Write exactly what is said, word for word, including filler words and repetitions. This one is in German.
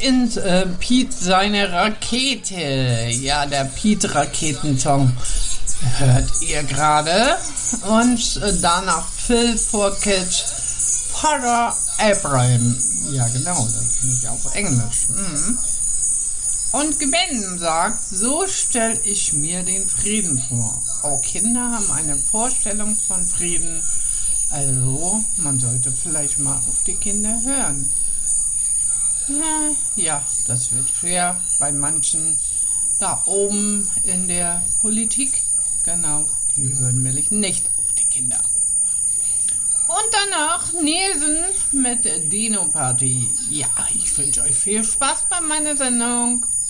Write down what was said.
in äh, Piet seine Rakete. Ja, der Piet-Raketensong hört ihr gerade. Und äh, danach Phil Fourcade, Father Abraham. Ja, genau, das ist nicht auf Englisch. Mhm. Und Gwen sagt, so stelle ich mir den Frieden vor. Auch Kinder haben eine Vorstellung von Frieden. Also, man sollte vielleicht mal auf die Kinder hören. Ja, das wird schwer bei manchen da oben in der Politik. Genau, die hören nämlich nicht auf die Kinder. Und danach Nielsen mit Dino Party. Ja, ich wünsche euch viel Spaß bei meiner Sendung.